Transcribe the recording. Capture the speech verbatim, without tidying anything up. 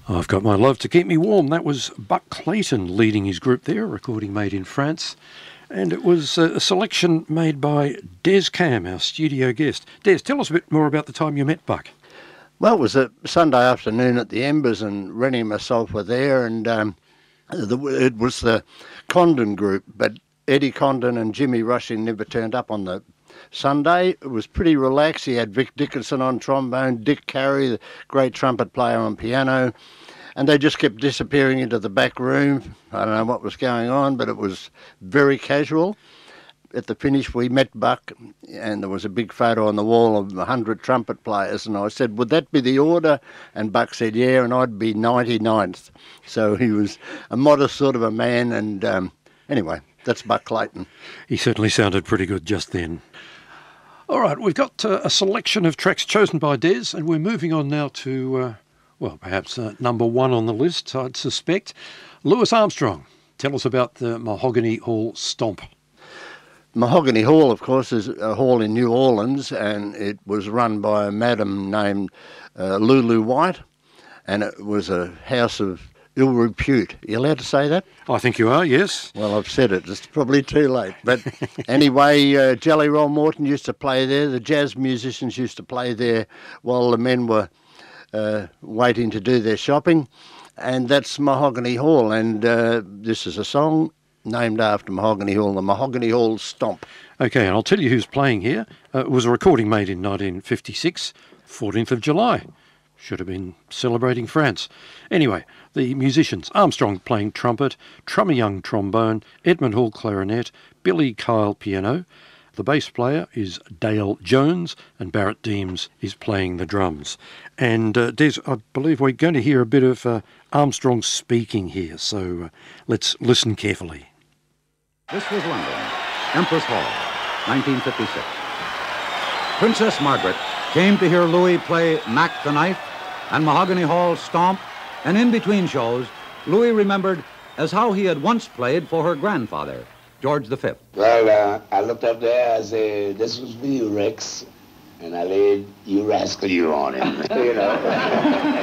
I've Got My Love to Keep Me Warm. That was Buck Clayton leading his group there, a recording made in France. And it was a selection made by Des Cam, our studio guest. Des, tell us a bit more about the time you met Buck. Well, it was a Sunday afternoon at the Embers, and Rennie and myself were there, and um, the, it was the Condon group, but Eddie Condon and Jimmy Rushing never turned up on the Sunday. It was pretty relaxed. He had Vic Dickinson on trombone, Dick Carey, the great trumpet player, on piano, and they just kept disappearing into the back room. I don't know what was going on, but it was very casual. At the finish, we met Buck, and there was a big photo on the wall of one hundred trumpet players, and I said, would that be the order? And Buck said, yeah, and I'd be ninety-ninth. So he was a modest sort of a man, and um, anyway, that's Buck Clayton. He certainly sounded pretty good just then. All right, we've got uh, a selection of tracks chosen by Des, and we're moving on now to, uh, well, perhaps uh, number one on the list, I'd suspect. Louis Armstrong, tell us about the Mahogany Hall Stomp. Mahogany Hall, of course, is a hall in New Orleans, and it was run by a madam named uh, Lulu White, and it was a house of ill repute. Are you allowed to say that? I think you are, yes. Well, I've said it. It's probably too late. But anyway, uh, Jelly Roll Morton used to play there. The jazz musicians used to play there while the men were uh, waiting to do their shopping. And that's Mahogany Hall. And uh, this is a song named after Mahogany Hall, the Mahogany Hall Stomp. Okay, and I'll tell you who's playing here. Uh, it was a recording made in nineteen fifty-six, fourteenth of July. Should have been celebrating France. Anyway, the musicians: Armstrong playing trumpet, Trummy Young trombone, Edmund Hall clarinet, Billy Kyle piano. The bass player is Dale Jones, and Barrett Deems is playing the drums. And uh, Des, I believe we're going to hear a bit of uh, Armstrong speaking here, so uh, let's listen carefully. This was London, Empress Hall, nineteen fifty-six. Princess Margaret came to hear Louis play Mac the Knife and Mahogany Hall Stomp, and in between shows, Louis remembered as how he had once played for her grandfather, George the Fifth. Well, uh, I looked up there, I said, this was for you, Rex, and I laid you rascal you on him, you know.